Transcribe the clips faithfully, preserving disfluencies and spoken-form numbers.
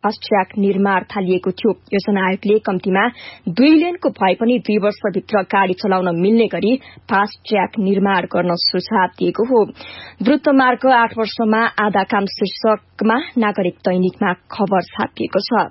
Fast track निर्माण थालिएको थियो। योजना आयोगले कम्तीमा दुई लेनको भए पनि दुई वर्षभित्र गाड़ी चलाउन मिल्ने गरी फास्ट ट्र्याक निर्माण गर्न सुझाव दिएको हो। द्रुत मार्ग आठ वर्षमा आधा काम शीर्षकमा नागरिक दैनिकमा खबर छापिएको छ।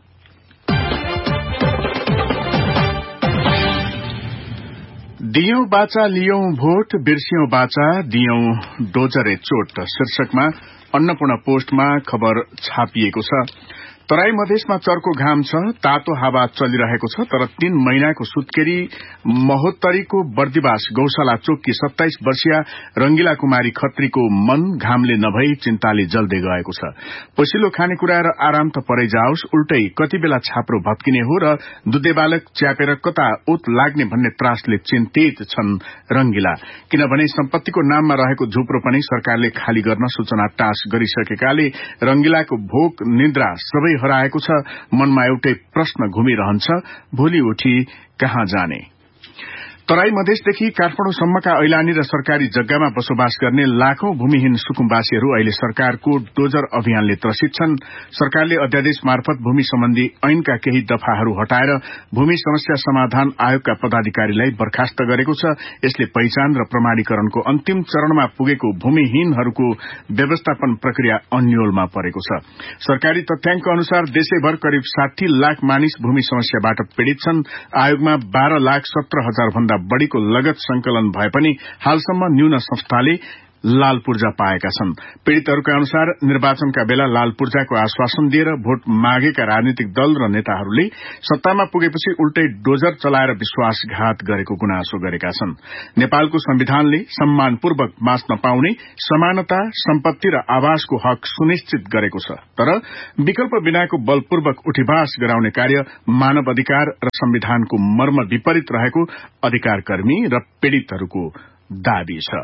दियौं बाचा लियौं भोट, बिर्सियौं बाचा दियौं डोजरे चोट शीर्षकमा अन्नपूर्ण पोस्टमा खबर छापिएको छ। तराई मधेसमा चर्को घाम छ, तातो हावा चलिरहेको छ, तर तीन महिनाको सुत्केरी महोत्तरीको बर्दिवास गौशाला चोककी सत्ताइस वर्षीय रंगिला कुमारी खत्रीको मन घामले नभई चिन्ताले जल्दै गएको छ। पसिलो खानेकुरा र आराम त परै जाओस्, उल्टै कति बेला छाप्रो भत्किने हो र दुधे बालक च्यापेर कता ओत लाग्ने भन्ने त्रासले चिन्तित छन् रंगिला। किनभने सम्पत्तिको नाममा रहेको झुप्रो पनि सरकारले खाली गर्न सूचना टास गरिसकेकाले रंगिलाको भोक निद्रा सबै हराएको छ। मनमा एउटै प्रश्न घुमिरहन्छ, भोलि उठी कहाँ जाने। तराई मधेसदेखि काठमाडौँसम्मका ऐलानी र सरकारी जग्गामा बसोबास गर्ने लाखौं भूमिहीन सुकुम्बासीहरू अहिले सरकारको डोजर अभियानले त्रसित छन्। सरकारले अध्यादेश मार्फत भूमि सम्बन्धी ऐनका केही दफाहरू हटाएर भूमि समस्या समाधान आयोगका पदाधिकारीलाई बर्खास्त गरेको छ। यसले पहिचान र प्रमाणीकरणको अन्तिम चरणमा पुगेको भूमिहीनहरूको व्यवस्थापन प्रक्रिया अन्योलमा परेको छ। सरकारी तथ्याङ्क अनुसार देशैभर करिब साठी लाख मानिस भूमि समस्याबाट पीड़ित छन्। आयोगमा बाह्र लाख सत्र हजार भन्दा बढ़ीको लगत संकलन भए पनि हालसम्म न्यून संस्थाले लाल पूर्जा पाएका छन्। पीड़ितहरूका अनुसार निर्वाचनका बेला लाल पूर्जाको आश्वासन दिएर भोट मागेका राजनीतिक दल र नेताहरूले सत्तामा पुगेपछि उल्टै डोजर चलाएर विश्वासघात गरेको गुनासो गरेका छन्। नेपालको संविधानले सम्मानपूर्वक बाँच्न पाउने समानता, सम्पत्ति र आवासको हक सुनिश्चित गरेको छ, तर विकल्प बिनाको बलपूर्वक उठीबास गराउने कार्य मानव अधिकार र संविधानको मर्म विपरीत रहेको अधिकारकर्मी र पीड़ितहरूको दावी छ।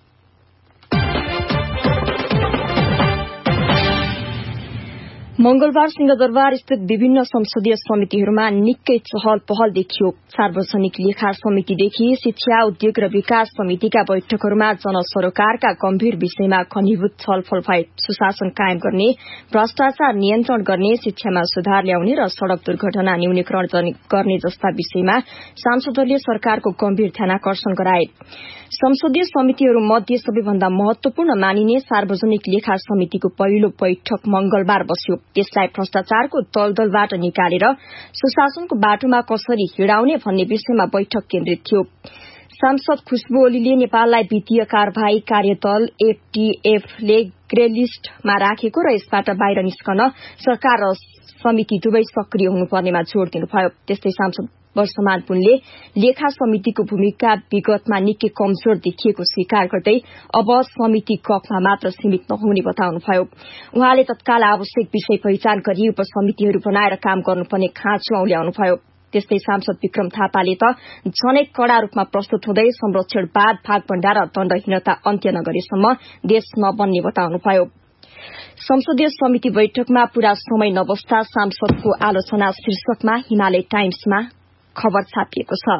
मंगलबार सिंहदरबार स्थित विभिन्न संसदीय समितिहरूमा निकै चहल पहल देखियो। सार्वजनिक लेखा समितिदेखि शिक्षा, उद्योग र विकास समितिका बैठकहरूमा जनसरोकारका गम्भीर विषयमा घनीभूत छलफल भए। सुशासन कायम गर्ने, भ्रष्टाचार नियन्त्रण गर्ने, शिक्षामा सुधार ल्याउने र सड़क दुर्घटना न्यूनीकरण गर्ने जस्ता विषयमा सांसदहरूले सरकारको गम्भीर ध्यानाकर्षण गराए। संसदीय समितिहरूमध्ये सबैभन्दा महत्वपूर्ण मानिने सार्वजनिक लेखा समितिको पहिलो बैठक मंगलबार बस्यो। त्यसलाई भ्रष्टाचारको दलदलबाट निकालेर सुशासनको बाटोमा कसरी हिँडाउने भन्ने विषयमा बैठक केन्द्रित थियो। सांसद खुशबु ओलीले नेपाललाई वित्तीय कार्यवाही कार्यदल एफटीएफले ग्रे लिस्टमा राखेको र यसबाट बाहिर निस्कन सरकार र समिति दुवै सक्रिय हुनुपर्नेमा जोड़ दिनुभयो। त्यस्तै सांसद वर्षमान पुनले लेखा समितिको भूमिका विगतमा निकै कमजोर देखिएको स्वीकार गर्दै अब समिति कक्षमा मात्र सीमित नहुने बताउनुभयो। उहाँले तत्काल आवश्यक विषय पहिचान गरी उपसमितिहरू बनाएर काम गर्नुपर्ने खाँचो औल्याउनुभयो। त्यस्तै सांसद विक्रम थापाले त झनै कड़ा रूपमा प्रस्तुत हुँदै संरक्षणवाद, भागभण्डा र दण्डहीनता अन्त्य नगरेसम्म देश नबन्ने बताउनुभयो। संसदीय समिति बैठकमा पूरा समय नबस्दा सांसदको आलोचना शीर्षकमा हिमालय टाइम्समा खबर छापिएको छ।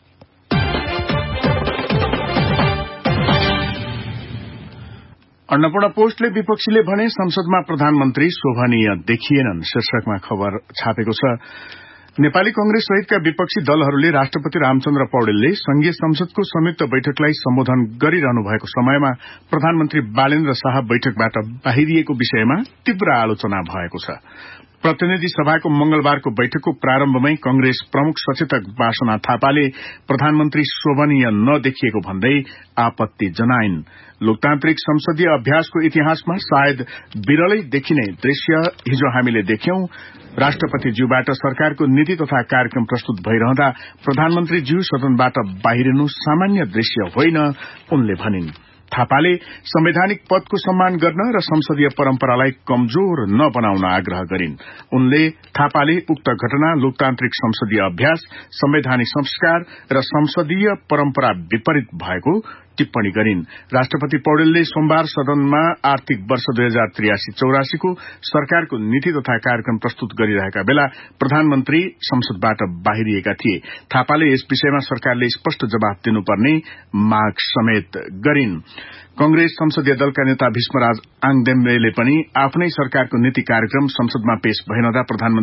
अन्नपूर्ण पोस्टले विपक्षीले भने संसदमा प्रधानमन्त्री शोभनीय देखिएनन् शीर्षकमा खबर छापेको छ। नेपाली कंग्रेस सहितका विपक्षी दलहरूले राष्ट्रपति रामचन्द्र पौडेलले संघीय संसदको संयुक्त बैठकलाई सम्बोधन गरिरहनु भएको समयमा प्रधानमन्त्री बालेन्द्र शाह बैठकबाट बाहिरिएको विषयमा तीव्र आलोचना भएको छ। प्रतिनिधि सभाको मंगलबारको बैठकको प्रारम्भमै कंग्रेस प्रमुख सचेतक वासना थापाले प्रधानमन्त्री शोभनीय नदेखिएको भन्दै आपत्ति जनाइन्। लोकतान्त्रिक संसदीय अभ्यासको इतिहासमा सायद विरलै देखिने दृश्य हिजो हामीले देख्यौं। राष्ट्रपतिज्यूबाट सरकारको नीति तथा कार्यक्रम प्रस्तुत भइरहँदा प्रधानमन्त्रीज्यू सदनबाट बाहिरिनु सामान्य दृश्य होइन, उनले भनिन्। थापाले संवैधानिक पदको सम्मान गर्न र संसदीय परम्परालाई कमजोर नबनाउन आग्रह गरिन्। उनले थापाले उक्त घटना लोकतान्त्रिक संसदीय अभ्यास, संवैधानिक संस्कार र संसदीय परम्परा विपरीत भएको टिप्पणी गरिन्। राष्ट्रपति पौडेलले सोमबार सदनमा आर्थिक वर्ष दुई हजार त्रियासी चौरासीको सरकारको नीति तथा कार्यक्रम प्रस्तुत गरिरहेका बेला प्रधानमन्त्री संसदबाट बाहिरिएका थिए। थापाले यस विषयमा सरकारले स्पष्ट जवाफ दिनुपर्ने माग समेत गरिन्। कंग्रेस संसदीय दलका नेता भीष्मराज आङदेम्रेले पनि आफ्नै सरकारको नीति कार्यक्रम संसदमा पेश भइरहँदा प्रधानमन्त्री